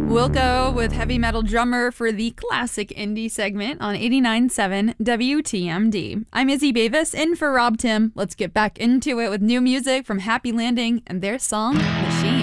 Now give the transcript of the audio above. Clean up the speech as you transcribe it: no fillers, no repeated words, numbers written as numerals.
Wilco with Heavy Metal Drummer for the Classic Indie segment on 89.7 WTMD. I'm Izzy Bavis, in for Rob Tim. Let's get back into it with new music from Happy Landing and their song, Machine.